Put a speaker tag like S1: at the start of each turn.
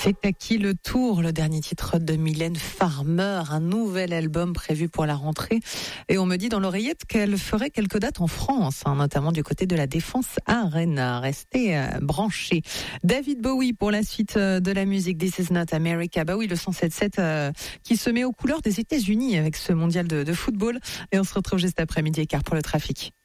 S1: C'est à qui le tour, le dernier titre de Mylène Farmer, un nouvel album prévu pour la rentrée. Et on me dit dans l'oreillette qu'elle ferait quelques dates en France, notamment du côté de la Défense Arena. Restez branchés. David Bowie pour la suite de la musique. This is not America. Bah oui, le 107.7 qui se met aux couleurs des États-Unis avec ce mondial de football. Et on se retrouve juste après midi et quart pour le trafic.